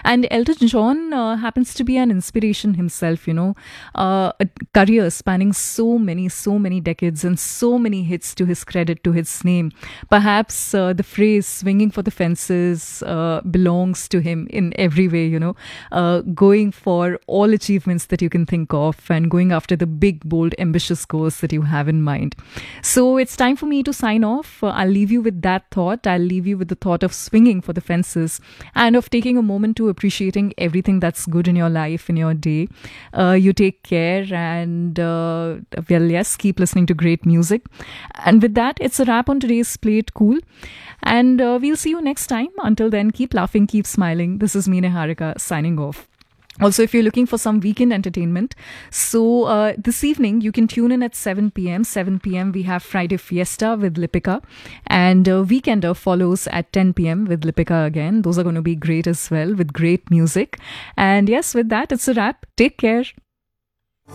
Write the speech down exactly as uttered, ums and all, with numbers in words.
And Elton John uh, happens to be an inspiration himself, you know, uh, a career spanning so many, so many decades and so many hits to his credit, to his name. Perhaps uh, the phrase swinging for the fences uh, belongs to him in every way, you know, uh, going for all achievements that you can think of and going after the big, bold, ambitious goals that you have in mind. So it's time for me to sign off. Uh, I'll leave you with that thought. I'll leave you with the thought of swinging for the fences and of taking a moment to appreciating everything that's good in your life, in your day. Uh, you take care and, uh, well, yes, keep listening to great music. And with that, it's a wrap on today's Play It Cool. And uh, we'll see you next time. Until then, keep laughing, keep smiling. This is me, Niharika, signing off. Also, if you're looking for some weekend entertainment, so uh, this evening you can tune in at seven p.m. seven p.m. we have Friday Fiesta with Lipika, and uh, Weekender follows at ten p.m. with Lipika again. Those are going to be great as well, with great music. And yes, with that, it's a wrap. Take care.